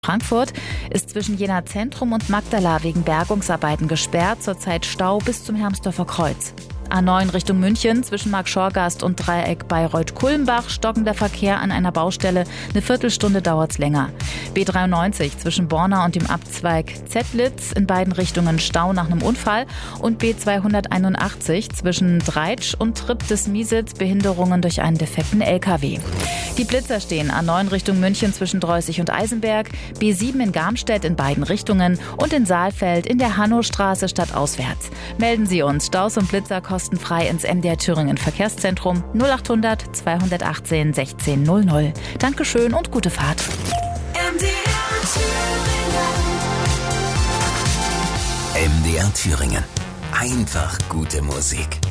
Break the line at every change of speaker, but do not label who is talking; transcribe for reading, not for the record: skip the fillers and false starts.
Frankfurt ist zwischen Jena Zentrum und Magdala wegen Bergungsarbeiten gesperrt, zurzeit Stau bis zum Hermsdorfer Kreuz. A9 Richtung München zwischen Markschorgast und Dreieck Bayreuth-Kulmbach stockender Verkehr an einer Baustelle. Eine Viertelstunde dauert's länger. B93 zwischen Borna und dem Abzweig Zettlitz in beiden Richtungen Stau nach einem Unfall. Und B281 zwischen Dreitsch und Tripp des Miesitz Behinderungen durch einen defekten LKW. Die Blitzer stehen A9 Richtung München zwischen Dreußig und Eisenberg, B7 in Garmstedt in beiden Richtungen und in Saalfeld in der Hannostraße stadtauswärts. Melden Sie uns Staus und Blitzer kostenfrei ins MDR Thüringen Verkehrszentrum 0800 218 1600. Dankeschön und gute Fahrt.
MDR Thüringen. Einfach gute Musik.